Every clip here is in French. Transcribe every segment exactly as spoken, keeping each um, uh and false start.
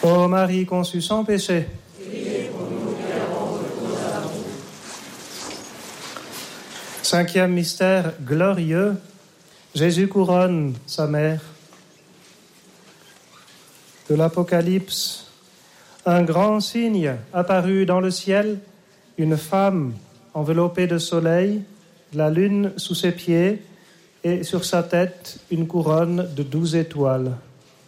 Ô Marie conçue sans péché, cinquième mystère glorieux, Jésus couronne sa mère. De l'Apocalypse, un grand signe apparut dans le ciel, une femme enveloppée de soleil, la lune sous ses pieds et sur sa tête une couronne de douze étoiles.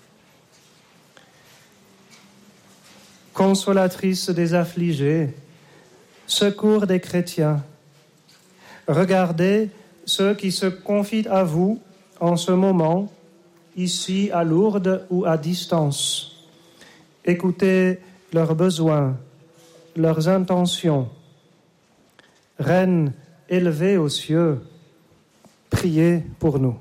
Consolatrice des affligés, secours des chrétiens, regardez ceux qui se confient à vous en ce moment, ici à Lourdes ou à distance. Écoutez leurs besoins, leurs intentions. Reine élevée aux cieux, priez pour nous.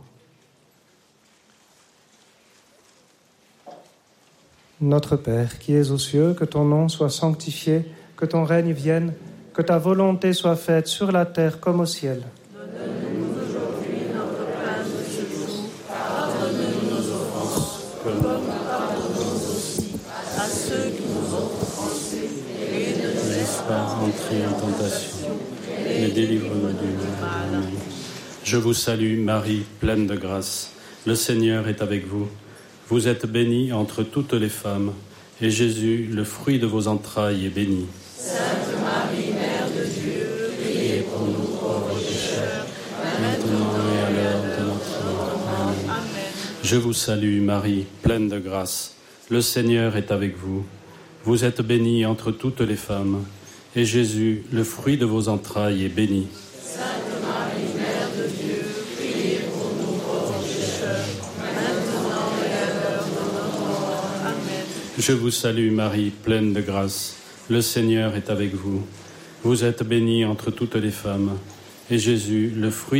Notre Père, qui es aux cieux, que ton nom soit sanctifié, que ton règne vienne, que ta volonté soit faite sur la terre comme au ciel. Donne-nous aujourd'hui notre pain de ce jour. Pardonne-nous nos offenses, comme nous pardonnons aussi à ceux qui nous ont offensés. Et ne nous laisse pas entrer en tentation, mais délivre-nous du mal. Je vous salue, Marie, pleine de grâce. Le Seigneur est avec vous. Vous êtes bénie entre toutes les femmes, et Jésus, le fruit de vos entrailles, est béni. Sainte Marie, Mère de Dieu, priez pour nous pauvres pécheurs, maintenant et à l'heure de notre mort. Amen. Je vous salue, Marie, pleine de grâce. Le Seigneur est avec vous. Vous êtes bénie entre toutes les femmes, et Jésus, le fruit de vos entrailles, est béni. Sainte Marie, Mère de Dieu, priez pour nous pauvres pécheurs, maintenant et à l'heure de notre mort. Amen. Je vous salue, Marie, pleine de grâce. Le Seigneur est avec vous. Vous êtes bénie entre toutes les femmes, et Jésus, le fruit